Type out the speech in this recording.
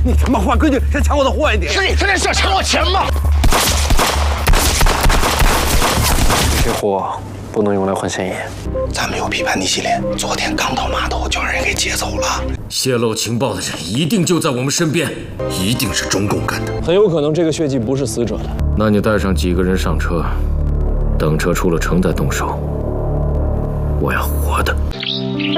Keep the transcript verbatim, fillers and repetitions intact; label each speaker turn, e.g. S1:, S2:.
S1: 你他妈坏规矩，先抢我的货呀你！
S2: 是你天天是要抢我钱吗？
S1: 这些货不能用来换现银。
S2: 咱们有批判逆袭连，昨天刚到码头就让人给劫走了。
S3: 泄露情报的人一定就在我们身边，一定是中共干的。
S4: 很有可能这个血迹不是死者的。
S3: 那你带上几个人上车，等车出了城再动手。我要活的。